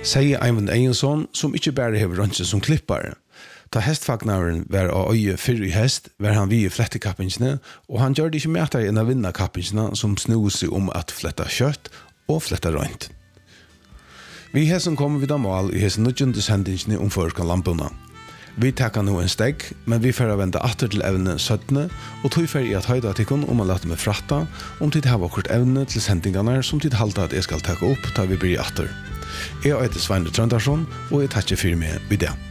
sier Eivind Egensson, som ikke bare har røntgen som klippare. Ta hestfagnaren var av øye fyrr i hest, var han vi i flettekappingene, og han gjør det ikke mer enn å vinne kappingene som snur seg om at fletta kjøtt og fletta rønt. Vi hessen kommer vid av mål i hessen nødgjende sendingene om førskan lampuna. Vi takker nå en steg, men vi får vende atter til evne 17, og tog for i at høyda tikkun om å late meg fratta, om tid har akkurat evne til sendingene som tid halda at jeg skal takke opp, da vi blir atter. Jeg heter Svein Trøndarsson, og jeg takker for meg vid det.